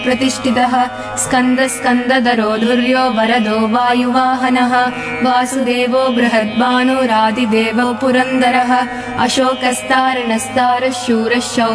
प्रतिष्ठितः स्कन्दस्कन्दधरो धुर्यो वरदो वायुवाहनः वासुदेवो बृहद्भानुरादिदेवो पुरन्दरः अशोकस्तारणस्तारः शूरः